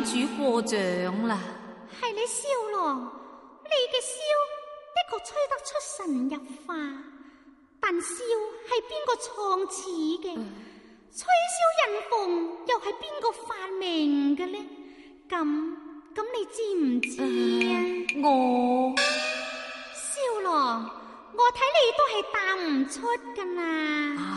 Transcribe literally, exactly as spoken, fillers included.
主過獎啦。 係你蕭郎，你嘅簫的確吹得出神入化，但簫係邊個創始嘅？嗯、吹簫引鳳又係邊個發明嘅呢？咁咁你知唔知啊？ 嗯、我蕭郎，我睇你都係答唔出噶啦。